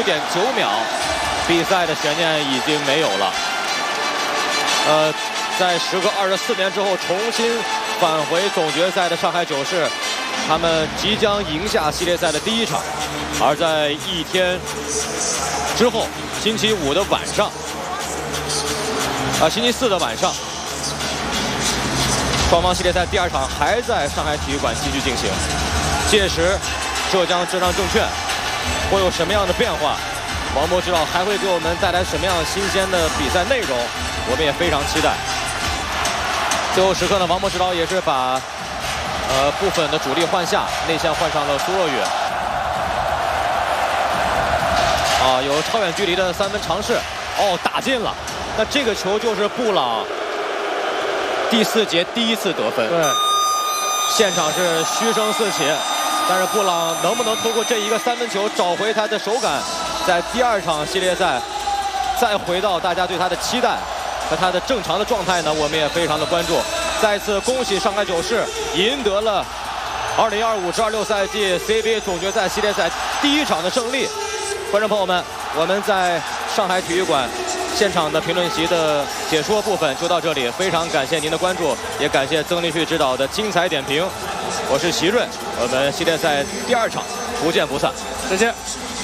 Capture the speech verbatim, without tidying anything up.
点九秒，比赛的悬念已经没有了。呃，在时隔二十四年之后重新返回总决赛的上海九世，他们即将赢下系列赛的第一场。而在一天之后，星期五的晚上，啊，星期四的晚上，双方系列赛第二场还在上海体育馆继续进行。届时，浙江浙商证券会有什么样的变化？王博指导还会给我们带来什么样新鲜的比赛内容？我们也非常期待。最后时刻呢，王博指导也是把呃部分的主力换下，内线换上了苏若雨。啊，有超远距离的三分尝试，哦，打进了。那这个球就是布朗第四节第一次得分。 对， 现场是嘘声四起，但是布朗能不能通过这一个三分球找回他的手感，在第二场系列赛再回到大家对他的期待和他的正常的状态呢？我们也非常的关注。再次恭喜上海九世赢得了二零二五至二六赛季 C B A 总决赛系列赛第一场的胜利。观众朋友们，我们在上海体育馆现场的评论席的解说部分就到这里，非常感谢您的关注，也感谢曾立旭指导的精彩点评。我是席润，我们系列赛第二场不见不散， 再见。